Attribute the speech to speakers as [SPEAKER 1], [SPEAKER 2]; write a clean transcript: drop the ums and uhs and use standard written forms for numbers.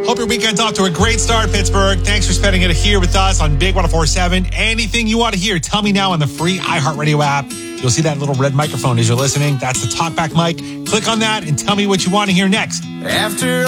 [SPEAKER 1] Hope your weekend's off to a great start, Pittsburgh. Thanks for spending it here with us on Big 104.7. Anything you want to hear, tell me now on the free iHeartRadio app. You'll see that little red microphone as you're listening. That's the talkback mic. Click on that and tell me what you want to hear next.
[SPEAKER 2] After